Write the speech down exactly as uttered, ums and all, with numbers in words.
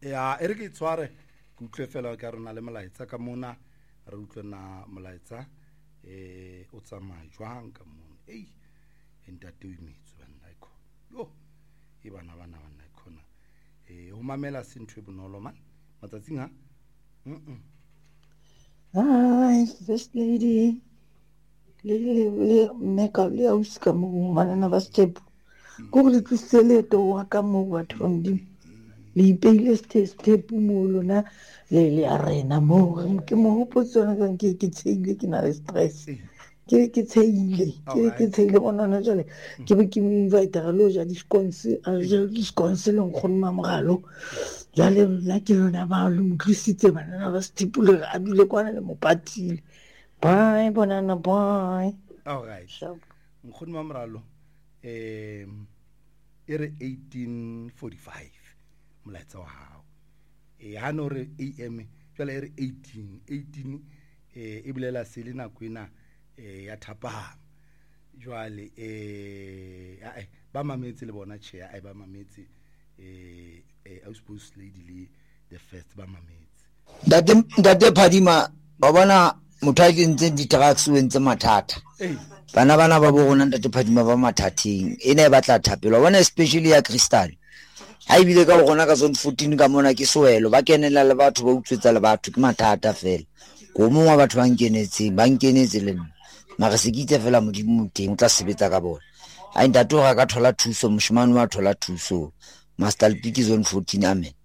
ya e re ke tsware ke utlwe fela ka rona le molaetsa ka mona re utlwe na molaetsa eh o tsamaya jwang ka mona ei entate o imetso bana ikho yo e bana bana bana ikhona eh o mamela sentwe bonolo man matsatsing ha mm Hi, first lady. Le meka le auska mo manana ba step. Go le tlisele to wa ka mo batho ba modimo. Le ipeile step mo lona le le arena mo ke mo hopotsona ka ke ke tseile ke na le stress. Ke ke tseile ke ke tseile bona na jale ke be ke mo invite ga lo ja di sconse a ja di sconse le go nna mogalo. Jale la ke lona ba lo mtlisitse bana ba stipule a bile kwana le mo patile. Bye bonana bye. All right. Mkhoni mamralo eh ere eighteen forty-five molaetsa wa hao. Eh hano re A M jwale ere eighteen eighteen eh e bilela sele na kwena eh ya thapa. Jwale eh a ba mametse le bona che ai ba mametse eh eh I suppose lady le the first ba mametse. Date date Phadima ba bona mothaji ntse di tracks wentse mathata. Bana bana ba bo rona Date Phadima ba mathating ene ba tla thapelwa bona especially ya Crystal. Ha ibile ka gona ka zone fourteen ka mona ke soelo ba kenela le batho ba utswetsa le batho ke mathata fela. Go mongwa batho ba nkenetse ba nkenetse le nna. Mara se kitse fela modimo moteng tla sebetsa ka bona. Ha ntate ga ka thola thuso moshimane wa thola thuso. Master Piki zone fourteen amen.